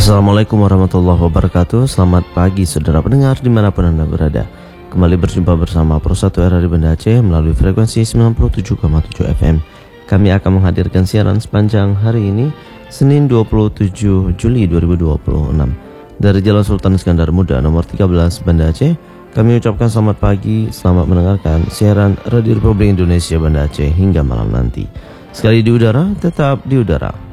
Assalamualaikum warahmatullahi wabarakatuh. Selamat pagi saudara pendengar dimanapun Anda berada. Kembali berjumpa bersama Pro 1 RRI Banda Aceh melalui frekuensi 97,7 FM. Kami akan menghadirkan siaran sepanjang hari ini, Senin 27 Juli 2026 dari Jalan Sultan Iskandar Muda nomor 13 Banda Aceh. Kami ucapkan selamat pagi, selamat mendengarkan siaran Radio Republik Indonesia Banda Aceh hingga malam nanti. Sekali di udara, tetap di udara.